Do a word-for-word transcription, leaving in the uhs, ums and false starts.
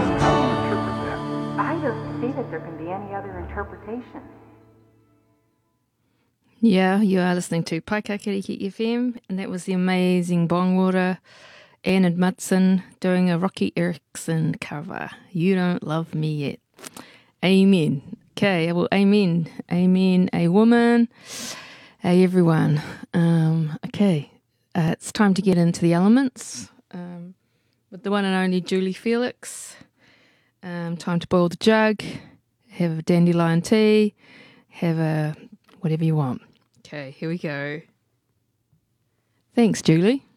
how do you interpret that? I don't see that there can be any other interpretation. Yeah, you are listening to Paikakiriki F M, and that was the amazing Bongwater, Ann Mudson doing a Rocky Erickson cover. You Don't Love Me Yet. Amen. Okay, well, amen. Amen, a woman. Hey, everyone. Um, okay, uh, it's time to get into the elements um, with the one and only Julie Felix. Um, time to boil the jug, have a dandelion tea, have a whatever you want. Okay, here we go. Thanks, Julie.